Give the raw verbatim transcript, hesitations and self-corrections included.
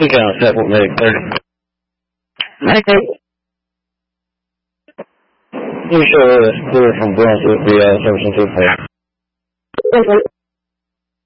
Speaking on Setpoint Medic thirty. Medic. You show us clear from Brunswick, the uh, Section two.